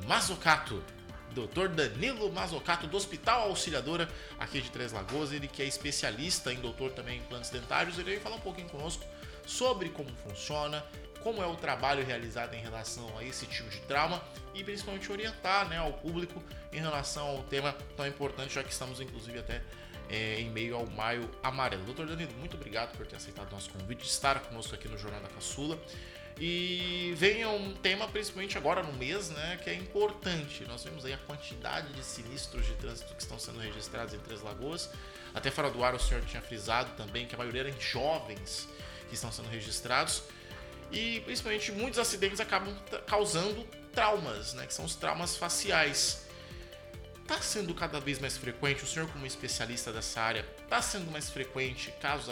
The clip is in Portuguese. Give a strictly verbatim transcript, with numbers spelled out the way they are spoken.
Mazzocato, doutor Danilo Mazzocato, do Hospital Auxiliadora, aqui de Três Lagoas. Ele que é especialista em doutor também em implantes dentários. Ele veio falar um pouquinho conosco sobre como funciona, como é o trabalho realizado em relação a esse tipo de trauma e principalmente orientar, né, ao público em relação ao tema tão importante, já que estamos inclusive até é, em meio ao Maio Amarelo. doutor Danilo, muito obrigado por ter aceitado o nosso convite, de estar conosco aqui no Jornal da Caçula. E venha um tema, principalmente agora no mês, né, que é importante. Nós vemos aí a quantidade de sinistros de trânsito que estão sendo registrados em Três Lagoas. Até fora do ar o senhor tinha frisado também que a maioria eram jovens que estão sendo registrados. E principalmente muitos acidentes acabam causando traumas, né, que são os traumas faciais. Está sendo cada vez mais frequente, o senhor como especialista dessa área, está sendo mais frequente casos